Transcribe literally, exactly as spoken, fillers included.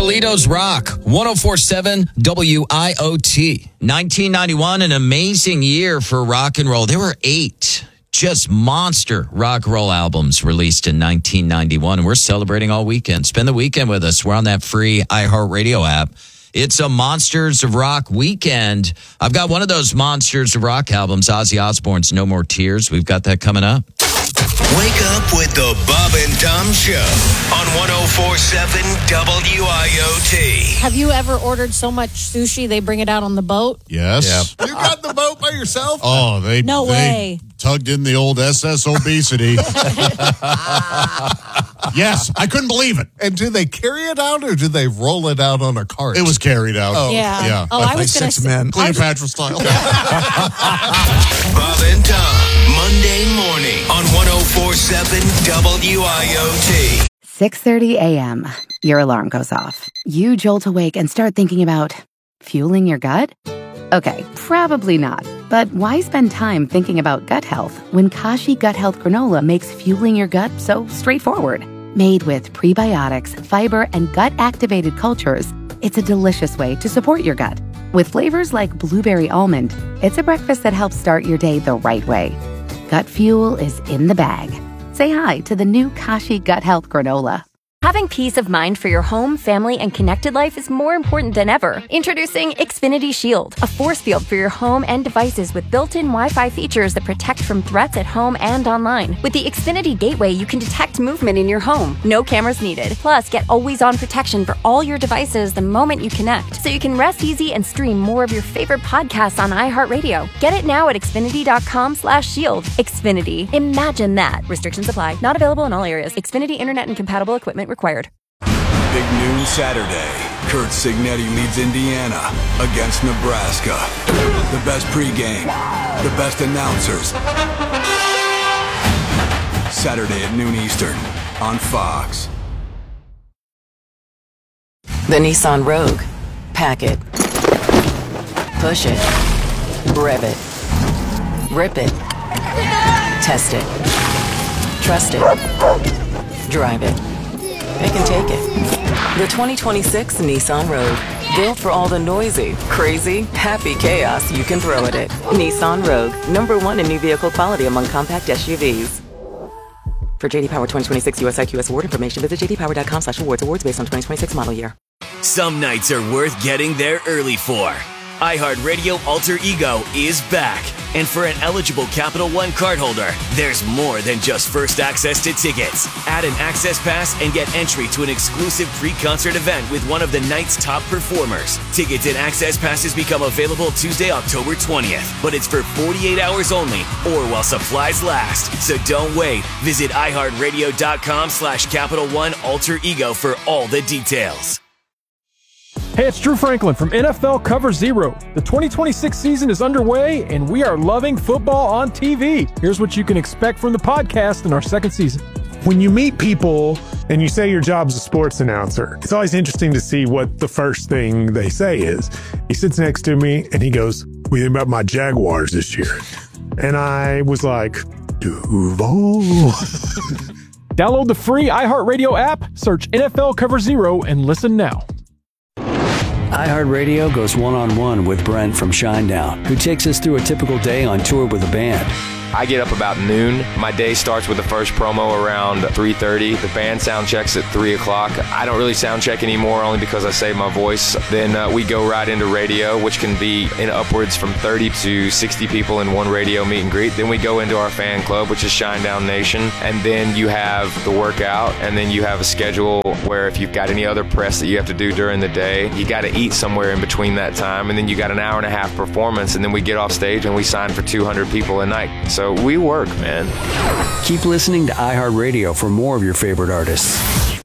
Toledo's Rock, one oh four point seven W I O T. nineteen ninety-one, an amazing year for rock and roll. There were eight just monster rock and roll albums released in nineteen ninety-one, and we're celebrating all weekend. Spend the weekend with us. We're on that free iHeartRadio app. It's a Monsters of Rock weekend. I've got one of those Monsters of Rock albums, Ozzy Osbourne's No More Tears. We've got that coming up. Wake up with the Bob and Tom Show on one oh four point seven W I O T. Have you ever ordered so much sushi they bring it out on the boat? Yes. You got the boat by yourself? Oh, they, No they way. tugged in the old S S obesity. Yes, I couldn't believe it. And do they carry it out or do they roll it out on a cart? It was carried out. Oh, Yeah. yeah. Oh, I was going six to say. men. Cleopatra style. Bob and Tom, Monday morning on one oh four point seven W I O T. six thirty a.m. Your alarm goes off. You jolt awake and start thinking about fueling your gut? Okay, probably not. But why spend time thinking about gut health when Kashi Gut Health Granola makes fueling your gut so straightforward? Made with prebiotics, fiber, and gut-activated cultures, it's a delicious way to support your gut. With flavors like blueberry almond, it's a breakfast that helps start your day the right way. Gut fuel is in the bag. Say hi to the new Kashi Gut Health Granola. Having peace of mind for your home, family, and connected life is more important than ever. Introducing Xfinity Shield, a force field for your home and devices with built-in Wi-Fi features that protect from threats at home and online. With the Xfinity Gateway, you can detect movement in your home. No cameras needed. Plus, get always-on protection for all your devices the moment you connect, so you can rest easy and stream more of your favorite podcasts on iHeartRadio. Get it now at Xfinity.com slash shield. Xfinity. Imagine that. Restrictions apply. Not available in all areas. Xfinity Internet and compatible equipment required. Big noon Saturday. Kurt Signetti leads Indiana against Nebraska. The best pregame, the best announcers. Saturday at noon Eastern on Fox. The Nissan Rogue. Pack it. Push it. Rev it. Rip it. Test it. Trust it. Drive it. It can take it. The twenty twenty-six Nissan Rogue. Built for all the noisy, crazy, happy chaos you can throw at it. Nissan Rogue. Number one in new vehicle quality among compact S U Vs. For J D Power twenty twenty-six U S I Q S award information, visit jdpower.com slash awards. Awards based on twenty twenty-six model year. Some nights are worth getting there early for. iHeartRadio Alter Ego is back. And for an eligible Capital One cardholder, there's more than just first access to tickets. Add an access pass and get entry to an exclusive pre-concert event with one of the night's top performers. Tickets and access passes become available Tuesday, October twentieth. But it's for forty-eight hours only or while supplies last. So don't wait. Visit iHeartRadio.com slash Capital One Alter Ego for all the details. Hey, it's Drew Franklin from N F L Cover Zero. The twenty twenty-six season is underway, and we are loving football on T V. Here's what you can expect from the podcast in our second season. When you meet people and you say your job's a sports announcer, it's always interesting to see what the first thing they say is. He sits next to me, and he goes, "What do you think about my Jaguars this year?" And I was like, Duval. Download the free iHeartRadio app, search N F L Cover Zero, and listen now. iHeartRadio goes one-on-one with Brent from Shinedown, who takes us through a typical day on tour with a band. I get up about noon. My day starts with the first promo around three thirty. The band sound checks at three o'clock. I don't really sound check anymore, only because I save my voice. Then uh, we go right into radio, which can be in upwards from thirty to sixty people in one radio meet and greet. Then we go into our fan club, which is Shinedown Nation. And then you have the workout, and then you have a schedule where if you've got any other press that you have to do during the day, you got to eat somewhere in between that time. And then you got an hour and a half performance, and then we get off stage and we sign for two hundred people a night. So we work, man. Keep listening to iHeartRadio for more of your favorite artists.